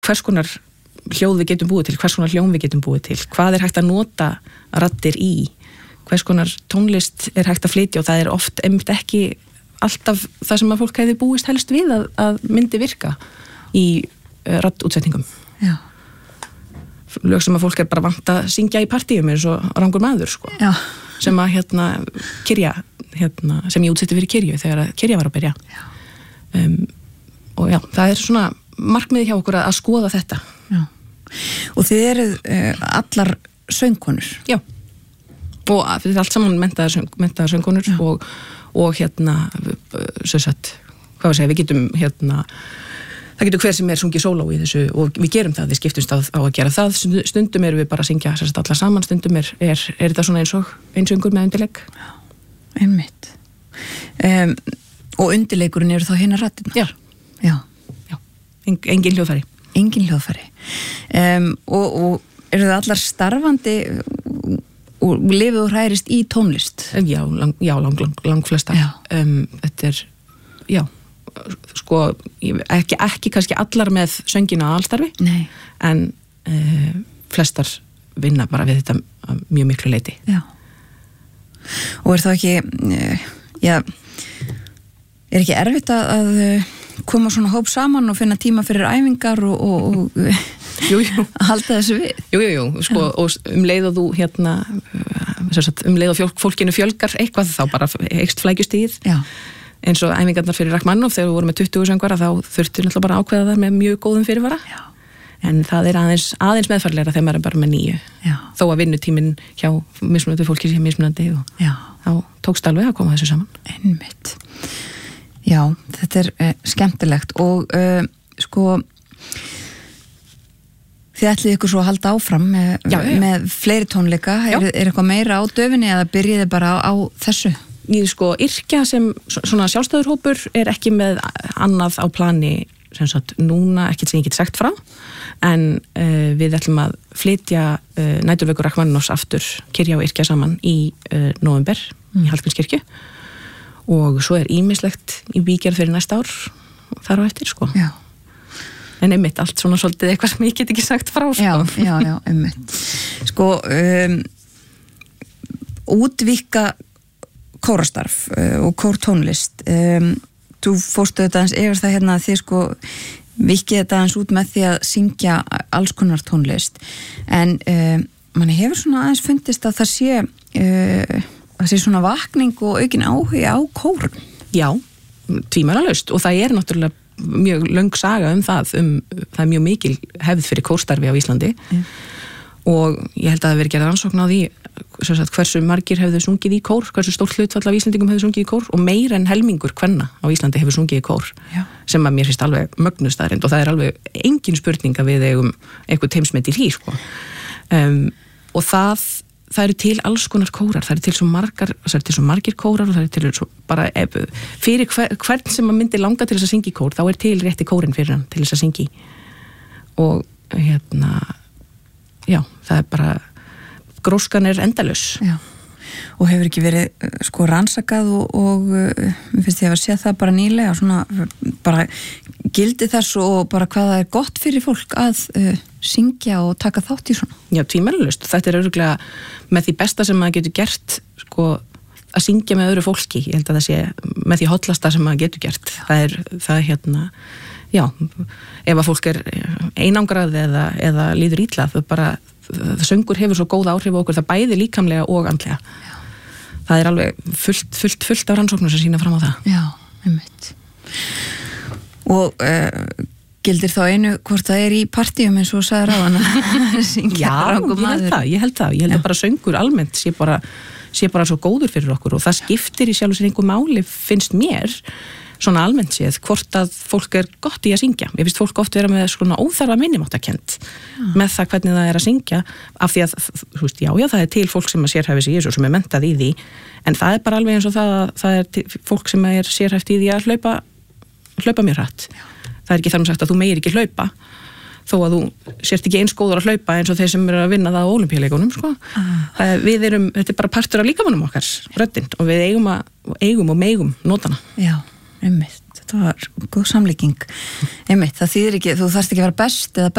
hvers konar hljóð við getum búið til, hvers konar hljóm við getum búið til, hvað hægt að nota raddir í, hvers konar tónlist hægt að flytja og það oft einmitt ekki alltaf það sem að fólk hefði búist helst við að myndi virka í raddútsetningum. Já. Lög sem að fólk bara vant að syngja í partíum eins og Rangur maður, sko. Já. Sem að Kyrja, sem ég útsetti fyrir Kyrju þegar Kyrja var að byrja. Já. Og já, það svona markmiði hjá okkur að skoða þetta. Já. Og þið eruð allar söngkonur. Já. Og þið allt saman menntaðar söngkonur og sem sagt, hvað var að segja, við getum það getur hver sem sungið sóló í þessu og við gerum það, við skiptumst á að gera það, stundum erum við bara að syngja allar saman, stundum þetta svona eins og einsöngur með undirleik. Já, einmitt. Og undirleikurinn eru þá hinnar raddirnar? Já. Engin hljóðfæri. Engin hljóðfæri. Og eru það allar starfandi og lifið og hræðist í tónlist? Já, lang flesta. Þetta já, sko, ekki kannski allar með söngina að allstarfi. Nei. En flestar vinna bara við þetta mjög miklu leyti. Já. Og það ekki, ekki erfitt að koma svona hóp saman og finna tíma fyrir æfingar og halda þessu við? Jú, sko, og leið og þú leið og fólkinu fjölgar eitthvað þá bara eykst flækjustigið. Já. Eins og æfingarnar fyrir Rachmaninoff þegar við vorum með 20 söngvara þá þurftu náttúrulega bara ákveða það með mjög góðum fyrirvara. Já. En það aðeins meðfærlegra þegar maður bara með 9. Já. Þó að vinnutíminn hjá mismunandi fólki sé mismunandi og þá tókst alveg að koma þessu saman. Einmitt. Já, þetta skemmtilegt og sko þið ætlið ykkur svo að halda áfram með fleiri tónleika. Er eitthvað meira á döfinni eða byrjiði bara á þessu? Sko, Yrkja sem svona sjálfstæðurhópur ekki með annað á plani sem sagt núna, ekkert sem ég get sagt frá en við ætlum að flytja næturveikur Rachmaninoffs aftur Kyrja og Yrkja saman í nóvember í Hallgrímskirkju og svo ýmislegt í bígerð fyrir næsta ár þar á eftir, sko. Já. En einmitt allt svona svolítið eitthvað sem ég get ekki sagt frá, sko. Já, einmitt. Sko, útvíkka kórastarf og kórtónlist. Þú fórstu þetta eins það að þið sko vikið þetta eins út með því að syngja alls konar tónlist en manni hefur svona aðeins fundist að það sé svona vakning og aukin áhugi á kórum. Já, tvímælalaust og það náttúrulega mjög löng saga það er mjög mikil hefð fyrir kórstarfi á Íslandi og ég held að það verið gerð rannsókn á því hversu margir hefðu sungið í kór, hversu stórt hlutfall af Íslandingum hefðu sungið í kór og meira en helmingur kvenna á Íslandi hefur sungið í kór. Já. Sem að mér finnst alveg mögnustaðrind og það alveg engin spurning að við eigum eitthvað teimsmet í því, sko. Og það eru til alls konar kórar, það eru til svo margir kórar og það eru til svo bara fyrir hvern sem að myndi langa til þess að syngja í kór, þá til rétti kórinn fyrir hann til þess að syngja í. Og já, það bara gróskan endalaus. Já. Og hefur ekki verið sko rannsakað og mér finnst ég að sé það bara nýlega svona bara gildi þess og bara hvað það gott fyrir fólk að syngja og taka þátt í svona. Já, tvímælalaust. Þetta örugglega með því besta sem maður getur gert sko að syngja með öðru fólki. Ég held að það sé með því hollasta sem maður getur gert. Það já, ef að fólk einangrað eða líður illa, söngur hefur svo góð áhrif á okkur, það bæði líkamlega og andlega. Já. Það alveg fullt af rannsóknum sem sýna fram á það. Já, einmitt. Og gildir þá einu hvort það í partíum eins og sagði ráðan að syngja Rangur maður? Já, ég held það. Ég held að bara söngur almennt sé bara svo góður fyrir okkur og það skiptir í sjálfu sér einhver máli, finnst mér, svona almennt séð, hvort að fólk gott í að syngja. Ég finnst fólk oft vera með svona óþarfa minnimáttakent með það hvernig það að syngja af því að, þú veist, já, það til fólk sem sérhæfir sig í þessu, sem menntað í því en það bara alveg eins og það fólk sem sérhæft í því að hlaupa mjög hratt. Já. Það ekki þar með sagt að þú meir ekki hlaupa þó að þú sért ekki eins góður að hlaupa eins og þeir sem að vinna það á ólympíuleikunum, sko. Þetta bara partur af líkamannum okkar, röddin, og við eigum og megum notana. Já. Einmitt. þetta var góð samlíking einmitt, það þýðir ekki, þú þarft ekki að vera best eða